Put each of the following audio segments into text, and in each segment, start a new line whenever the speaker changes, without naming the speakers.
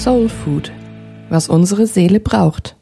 Soul Food, was unsere Seele braucht.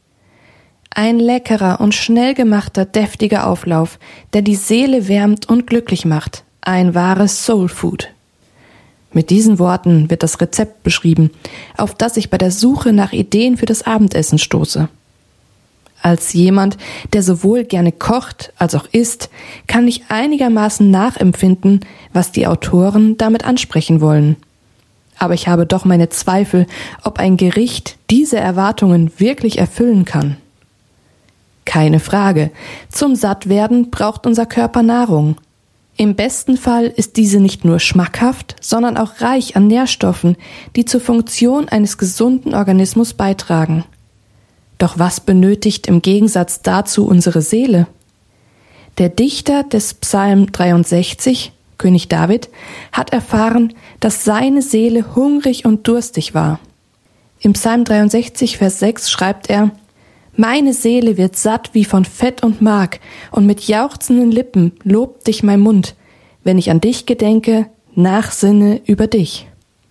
Ein leckerer und schnell gemachter, deftiger Auflauf, der die Seele wärmt und glücklich macht. Ein wahres Soul Food. Mit diesen Worten wird das Rezept beschrieben, auf das ich bei der Suche nach Ideen für das Abendessen stoße. Als jemand, der sowohl gerne kocht als auch isst, kann ich einigermaßen nachempfinden, was die Autoren damit ansprechen wollen. Aber ich habe doch meine Zweifel, ob ein Gericht diese Erwartungen wirklich erfüllen kann. Keine Frage, zum Sattwerden braucht unser Körper Nahrung. Im besten Fall ist diese nicht nur schmackhaft, sondern auch reich an Nährstoffen, die zur Funktion eines gesunden Organismus beitragen. Doch was benötigt im Gegensatz dazu unsere Seele? Der Dichter des Psalm 63, König David, hat erfahren, dass seine Seele hungrig und durstig war. Im Psalm 63, Vers 6 schreibt er: »Meine Seele wird satt wie von Fett und Mark, und mit jauchzenden Lippen lobt dich mein Mund, wenn ich an dich gedenke, nachsinne über dich.«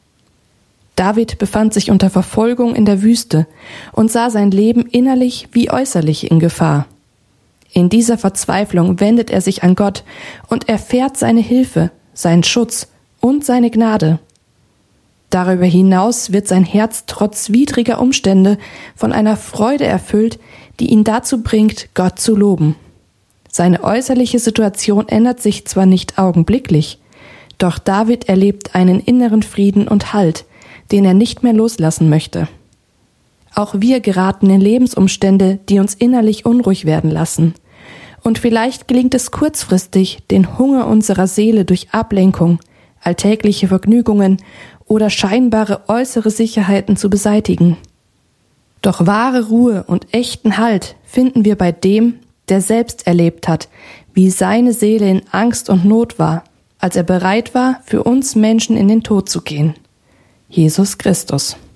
David befand sich unter Verfolgung in der Wüste und sah sein Leben innerlich wie äußerlich in Gefahr. In dieser Verzweiflung wendet er sich an Gott und erfährt seine Hilfe, seinen Schutz und seine Gnade. Darüber hinaus wird sein Herz trotz widriger Umstände von einer Freude erfüllt, die ihn dazu bringt, Gott zu loben. Seine äußerliche Situation ändert sich zwar nicht augenblicklich, doch David erlebt einen inneren Frieden und Halt, den er nicht mehr loslassen möchte. Auch wir geraten in Lebensumstände, die uns innerlich unruhig werden lassen. Und vielleicht gelingt es kurzfristig, den Hunger unserer Seele durch Ablenkung, alltägliche Vergnügungen oder scheinbare äußere Sicherheiten zu beseitigen. Doch wahre Ruhe und echten Halt finden wir bei dem, der selbst erlebt hat, wie seine Seele in Angst und Not war, als er bereit war, für uns Menschen in den Tod zu gehen. Jesus Christus.